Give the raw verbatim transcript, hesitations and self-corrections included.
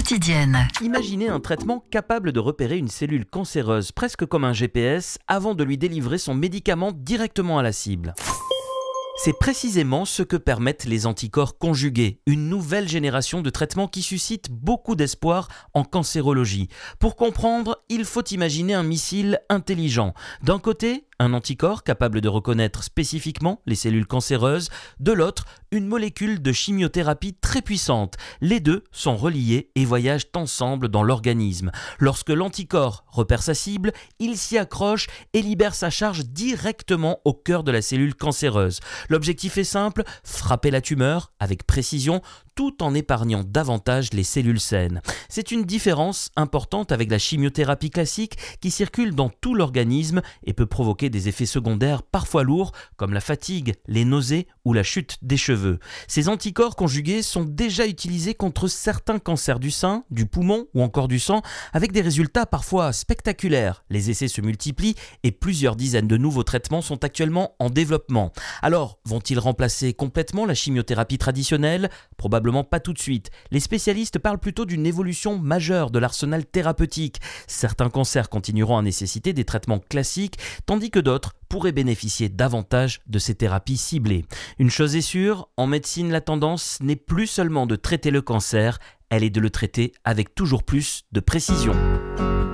quotidienne. Imaginez un traitement capable de repérer une cellule cancéreuse, presque comme un G P S, avant de lui délivrer son médicament directement à la cible. C'est précisément ce que permettent les anticorps conjugués, une nouvelle génération de traitements qui suscite beaucoup d'espoir en cancérologie. Pour comprendre, il faut imaginer un missile intelligent. D'un côté, un anticorps capable de reconnaître spécifiquement les cellules cancéreuses, de l'autre, une molécule de chimiothérapie très puissante. Les deux sont reliés et voyagent ensemble dans l'organisme. Lorsque l'anticorps repère sa cible, il s'y accroche et libère sa charge directement au cœur de la cellule cancéreuse. L'objectif est simple, frapper la tumeur avec précision, tout en épargnant davantage les cellules saines. C'est une différence importante avec la chimiothérapie classique qui circule dans tout l'organisme et peut provoquer des effets secondaires parfois lourds comme la fatigue, les nausées ou la chute des cheveux. Ces anticorps conjugués sont déjà utilisés contre certains cancers du sein, du poumon ou encore du sang avec des résultats parfois spectaculaires. Les essais se multiplient et plusieurs dizaines de nouveaux traitements sont actuellement en développement. Alors, vont-ils remplacer complètement la chimiothérapie traditionnelle ? Probablement pas tout de suite. Les spécialistes parlent plutôt d'une évolution majeure de l'arsenal thérapeutique. Certains cancers continueront à nécessiter des traitements classiques, tandis que d'autres pourraient bénéficier davantage de ces thérapies ciblées. Une chose est sûre, en médecine, la tendance n'est plus seulement de traiter le cancer, elle est de le traiter avec toujours plus de précision.